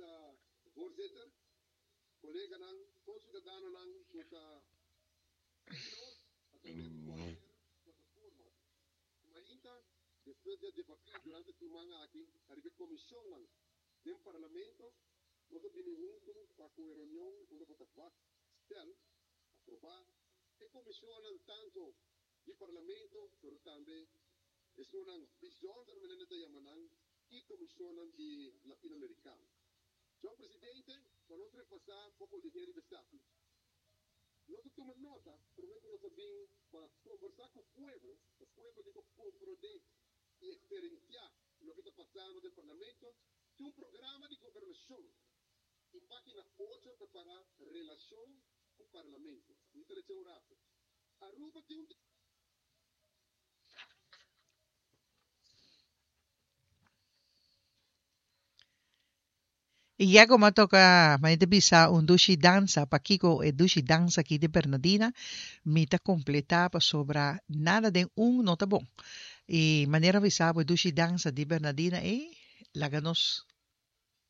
voorzitter, collega ng consultadano ng suka mainta después de debatir durante tu mga aking haribig komisyon ng parlamento noto binihunto pa kung reunión uno patapbat stel aprobar e komisyonan tanto di parlamento pero también es una bijzonder manera yamanang i komisyonan di Latinoamericano. Señor presidente, para no traspasar poco de dinero de Estado, nosotros tomamos nota, pero nosotros también para conversar con el pueblo digo comprender y experienciar lo que está pasando del Parlamento, de un programa de gobernación. Y página 8 para relación con el Parlamento. Interesante. Aruba tiene un Iya ko matoka maite bisa un dushi danza pakiko e dushi danza ki de Bernardina mita completa pa sobra nada de un nota bom. E maneira bisa o dushi danza de Bernardina e laganos